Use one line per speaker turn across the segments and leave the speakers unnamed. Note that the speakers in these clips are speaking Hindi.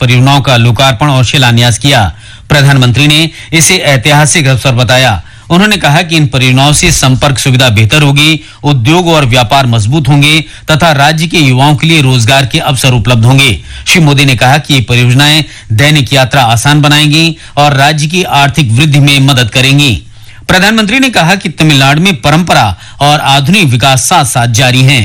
परियोजनाओं का लोकार्पण और शिलान्यास किया। प्रधानमंत्री ने इसे ऐतिहासिक अवसर बताया। उन्होंने कहा कि इन परियोजनाओं से संपर्क सुविधा बेहतर होगी, उद्योग और व्यापार मजबूत होंगे तथा राज्य के युवाओं के लिए रोजगार के अवसर उपलब्ध होंगे। श्री मोदी ने कहा कि ये परियोजनाएं दैनिक यात्रा आसान बनाएंगी और राज्य की आर्थिक वृद्धि में मदद करेंगी। प्रधानमंत्री ने कहा कि तमिलनाडु में परंपरा और आधुनिक विकास साथ साथ जारी हैं।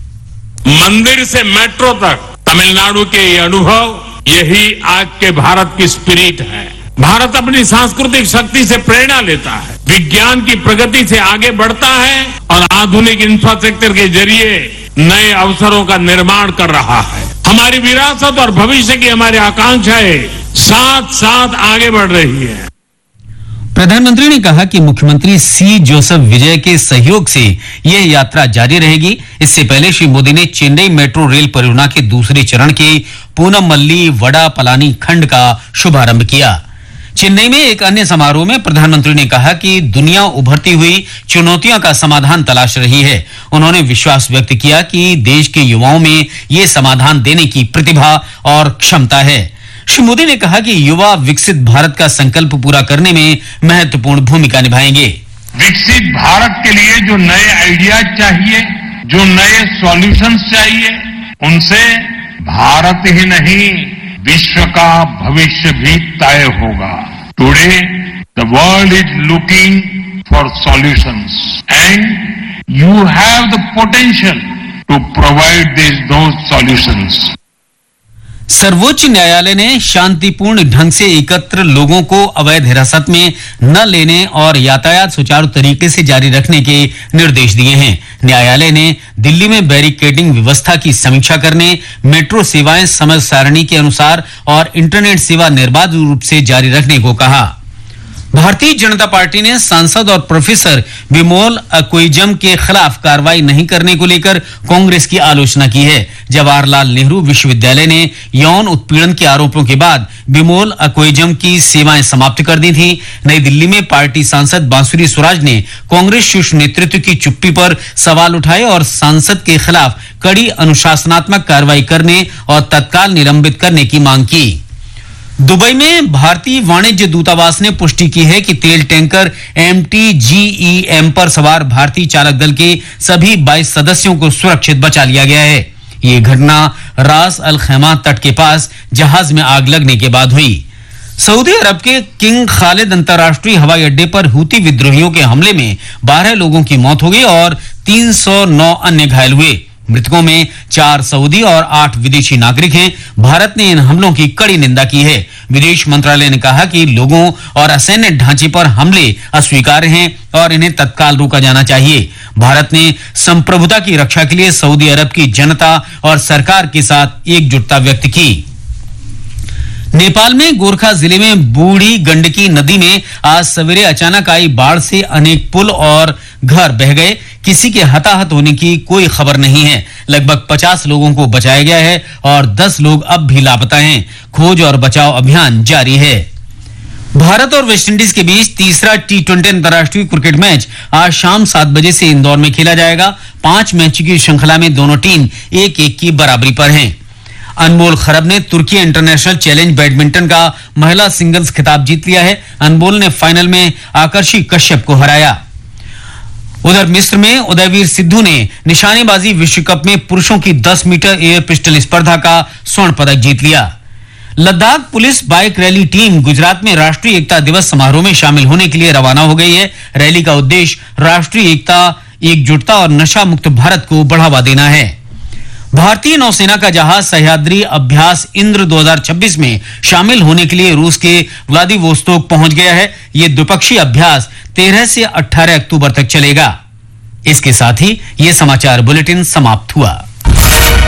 मंदिर से मेट्रो तक तमिलनाडु के ये अनुभव, यही आज के भारत की स्पिरिट है। भारत अपनी सांस्कृतिक शक्ति से प्रेरणा लेता है, विज्ञान की प्रगति से आगे बढ़ता है और आधुनिक इंफ्रास्ट्रक्चर के जरिए नए अवसरों का निर्माण कर रहा है। हमारी विरासत और भविष्य की हमारी आकांक्षाएं साथ साथ आगे बढ़ रही है।
प्रधानमंत्री ने कहा कि मुख्यमंत्री सी जोसेफ विजय के सहयोग से यह यात्रा जारी रहेगी। इससे पहले श्री मोदी ने चेन्नई मेट्रो रेल परियोजना के दूसरे चरण के पूनमल्ली वडा पलानी खंड का शुभारंभ किया। चेन्नई में एक अन्य समारोह में प्रधानमंत्री ने कहा कि दुनिया उभरती हुई चुनौतियों का समाधान तलाश रही है। उन्होंने विश्वास व्यक्त किया कि देश के युवाओं में ये समाधान देने की प्रतिभा और क्षमता है। श्री मोदी ने कहा कि युवा विकसित भारत का संकल्प पूरा करने में महत्वपूर्ण भूमिका निभाएंगे।
विकसित भारत के लिए जो नए आइडियाज चाहिए, जो नए सॉल्यूशंस चाहिए, उनसे भारत ही नहीं विश्व का भविष्य भी तय होगा। Today the world is looking for solutions and you have the potential to provide those solutions.
सर्वोच्च न्यायालय ने शांतिपूर्ण ढंग से एकत्र लोगों को अवैध हिरासत में न लेने और यातायात सुचारू तरीके से जारी रखने के निर्देश दिए हैं। न्यायालय ने दिल्ली में बैरिकेडिंग व्यवस्था की समीक्षा करने, मेट्रो सेवाएं समय सारणी के अनुसार और इंटरनेट सेवा निर्बाध रूप से जारी रखने को कहा। भारतीय जनता पार्टी ने सांसद और प्रोफेसर बिमोल अक्विजम के खिलाफ कार्रवाई नहीं करने को लेकर कांग्रेस की आलोचना की है। जवाहरलाल नेहरू विश्वविद्यालय ने यौन उत्पीड़न के आरोपों के बाद बिमोल अक्विजम की सेवाएं समाप्त कर दी थी। नई दिल्ली में पार्टी सांसद बांसुरी स्वराज ने कांग्रेस शीर्ष नेतृत्व की चुप्पी पर सवाल उठाए और सांसद के खिलाफ कड़ी अनुशासनात्मक कार्रवाई करने और तत्काल निलंबित करने की मांग की। दुबई में भारतीय वाणिज्य दूतावास ने पुष्टि की है कि तेल टैंकर MTGEM पर सवार भारतीय चालक दल के सभी 22 सदस्यों को सुरक्षित बचा लिया गया है। ये घटना रास अल खैमा तट के पास जहाज में आग लगने के बाद हुई। सऊदी अरब के किंग खालिद अंतर्राष्ट्रीय हवाई अड्डे पर हूती विद्रोहियों के हमले में 12 लोगों की मौत हो गई और 309 अन्य घायल हुए। मृतकों में 4 सऊदी और 8 विदेशी नागरिक हैं। भारत ने इन हमलों की कड़ी निंदा की है। विदेश मंत्रालय ने कहा कि लोगों और असैन्य ढांचे पर हमले अस्वीकार्य हैं और इन्हें तत्काल रोका जाना चाहिए। भारत ने संप्रभुता की रक्षा के लिए सऊदी अरब की जनता और सरकार के साथ एकजुटता व्यक्त की। नेपाल में गोरखा जिले में बूढ़ी गंडकी नदी में आज सवेरे अचानक आई बाढ़ से अनेक पुल और घर बह गए। किसी के हताहत होने की कोई खबर नहीं है। लगभग 50 लोगों को बचाया गया है और 10 लोग अब भी लापता हैं। खोज और बचाव अभियान जारी है। भारत और वेस्टइंडीज के बीच तीसरा T20 अंतर्राष्ट्रीय क्रिकेट मैच आज शाम 7 बजे से इंदौर में खेला जाएगा। 5 मैच की श्रृंखला में दोनों टीम 1-1 की बराबरी पर हैं। अनमोल खरब ने तुर्की इंटरनेशनल चैलेंज बैडमिंटन का महिला सिंगल्स खिताब जीत लिया है। अनमोल ने फाइनल में आकर्षी कश्यप को हराया। उधर मिस्र में उदयवीर सिद्धू ने निशानेबाजी विश्व कप में पुरुषों की 10 मीटर एयर पिस्टल स्पर्धा का स्वर्ण पदक जीत लिया। Ladakh police bike rally team Gujarat में राष्ट्रीय एकता दिवस समारोह में शामिल होने के लिए रवाना हो गई है। रैली का उद्देश्य राष्ट्रीय एकता, एकजुटता और नशा मुक्त भारत को बढ़ावा देना है। भारतीय नौसेना का जहाज सह्याद्री अभ्यास इंद्र 2026 में शामिल होने के लिए रूस के व्लादिवोस्तोक पहुंच गया है। यह द्विपक्षीय अभ्यास 13 से 18 अक्टूबर तक चलेगा। इसके साथ ही यह समाचार बुलेटिन समाप्त हुआ।